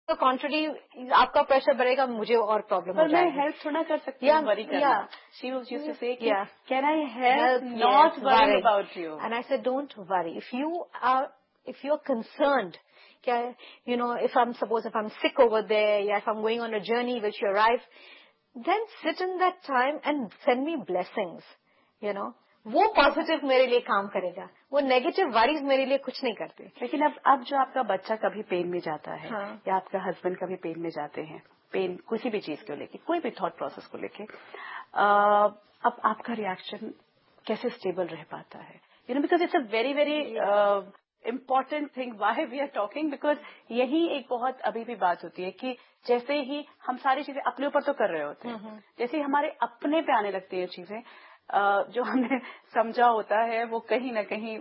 तो कॉन्ट्ररी आपका प्रेशर बढ़ेगा, मुझे और प्रॉब्लम हो जाएगी. मैं हेल्प थोड़ा कर सकती हूँ वरी करना. She used to say, "Can I help not worrying about you?" And I said, don't worry. If you're concerned, if I'm sick over there, if I'm going on a journey which you arrive, then sit in that time and send me blessings. वो positive मेरे लिए काम करेगा. वो negative worries मेरे लिए कुछ नहीं करते. लेकिन अब जो आपका बच्चा कभी पेन में जाता है, या आपका हस्बैंड कभी पेन में जाते हैं, पेन किसी भी चीज को लेके, कोई भी थॉट प्रोसेस को लेके, अब आपका रिएक्शन कैसे स्टेबल रह पाता है? Because it's a very very important thing why we are talking, because यही एक बहुत अभी भी बात होती है कि जैसे ही हम सारी चीजें अपने ऊपर तो कर रहे होते हैं, जैसे ही हमारे अपने पे आने लगती है चीजें, जो हमने समझा होता है वो कहीं ना कहीं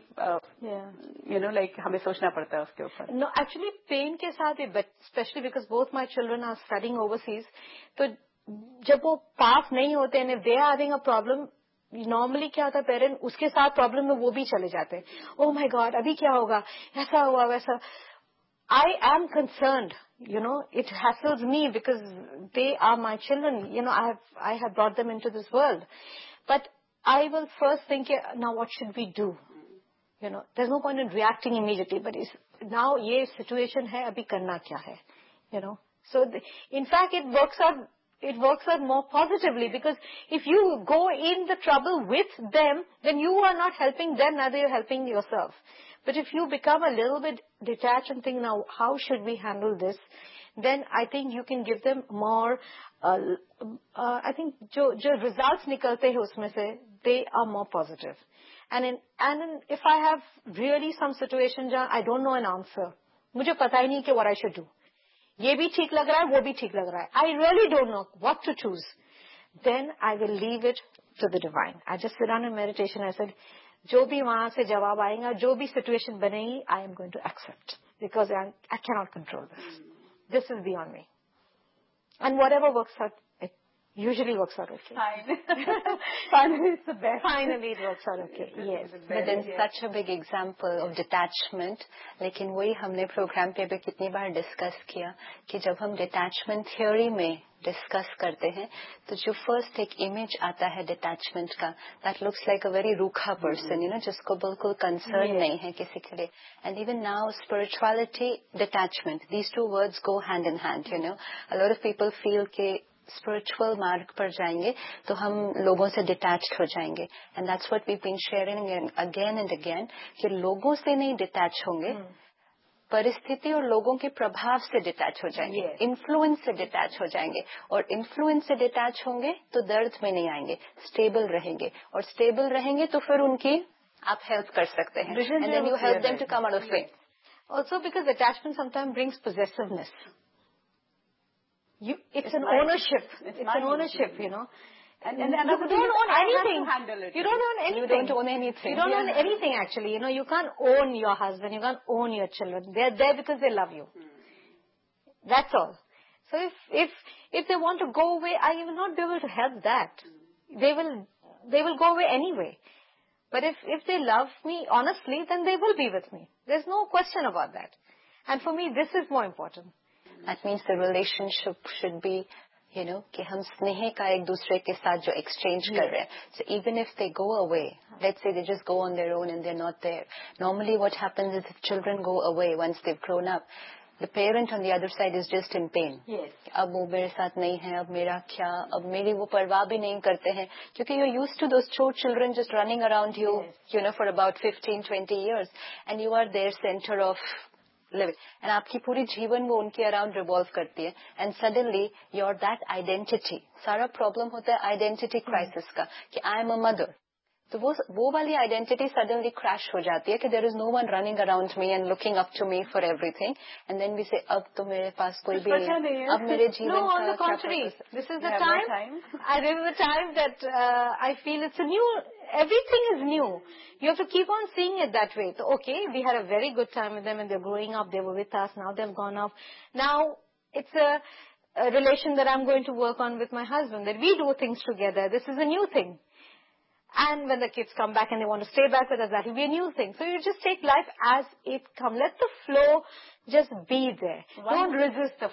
लाइक हमें सोचना पड़ता है उसके ऊपर. नो, एक्चुअली पेन के साथ, specially because both my children are studying overseas, तो जब वो पास नहीं होते हैं, they are having a problem, normally क्या होता है, पेरेंट उसके साथ प्रॉब्लम में वो भी चले जाते हैं. ओह माय गॉड, अभी क्या होगा, ऐसा हुआ वैसा. I am concerned, it hassles me because they are my children. I have brought them into this world. But I will first think, now what should we do? There's no point in reacting immediately, but now ये situation है, अभी करना क्या है? So in fact it works out more positively, because if you go in the trouble with them, then you are not helping them, neither you're helping yourself. But if you become a little bit detached and think, now how should we handle this, then I think you can give them more, I think जो results निकलते हैं उसमें से, they are more positive. And if I have really some situation जहाँ I don't know an answer, मुझे पता ही नहीं कि what I should do, ये भी ठीक लग रहा है, वो भी ठीक लग रहा है, I really don't know what to choose, then I will leave it to the divine. I just sit down in meditation. I said, जो भी वहां से जवाब आएगा, जो भी सिचुएशन बनेगी, I am going to accept, because I cannot control this. This is beyond me. And whatever works out, it usually works out okay. Finally, it's the best. Finally, it works out okay. Yes. But then such a big example of detachment. लेकिन वही हमने programme पे भी कितनी बार discuss किया कि जब हम डिटैचमेंट थ्योरी में डिस्कस करते हैं, तो जो फर्स्ट एक इमेज आता है डिटैचमेंट का, that looks like a very रूखा पर्सन, जिसको बिल्कुल कंसर्न नहीं है किसी के लिए. And even now spirituality, detachment, these two words go hand in hand. A lot of people feel के स्पिरिचुअल मार्ग पर जाएंगे तो हम लोगों से डिटैच्ड हो जाएंगे. And that's what we been sharing again and again, कि लोगों से नहीं डिटैच होंगे, परिस्थिति और लोगों के प्रभाव से डिटैच हो जाएंगे, इन्फ्लुएंस से डिटैच हो जाएंगे. और इन्फ्लुएंस से डिटैच होंगे तो दर्द में नहीं आएंगे, स्टेबल रहेंगे. और स्टेबल रहेंगे तो फिर उनकी आप हेल्प कर सकते हैं. And then you help them to come out of it. Also because attachment sometimes brings possessiveness. It's an ownership. It's an ownership, And you don't own anything. You don't own anything. You don't own anything. You don't own anything, actually. You can't own your husband. You can't own your children. They're there because they love you. That's all. So if they want to go away, I will not be able to help that. They will go away anyway. But if they love me honestly, then they will be with me. There's no question about that. And for me, this is more important. That means the relationship should be, कि हम स्नेह का एक दूसरे के साथ जो exchange कर रहे हैं. So even if they go away, let's say they just go on their own and they're not there. Normally what happens is if children go away once they've grown up, the parent on the other side is just in pain. Yes. अब वो मेरे साथ नहीं है, अब मेरा क्या, अब मेरी वो परवाह भी नहीं करते हैं, क्योंकि you're used to those two children just running around you, for about 15-20 years, and you are their center of living. And आपकी पूरी जीवन वो उनके अराउंड रिवॉल्व करती है. And suddenly your that identity, सारा प्रॉब्लम होता है आइडेंटिटी क्राइसिस का, कि आई एम अ मदर. तो वो वाली आइडेंटिटी सडनली क्रैश हो जाती है कि there is no one running around me and looking up to me for everything. And then we से अब तो मेरे पास कोई भी नहीं है, अब मेरे जीवन का. No, on the contrary, this is the time. I remember the time that I feel it's a new. Everything is new. You have to keep on seeing it that way. So, okay, we had a very good time with them and they're growing up. They were with us. Now they've gone off. Now it's a relation that I'm going to work on with my husband, that we do things together. This is a new thing. And when the kids come back and they want to stay back with us, that will be a new thing. So you just take life as it comes. Let the flow just be there. Don't resist the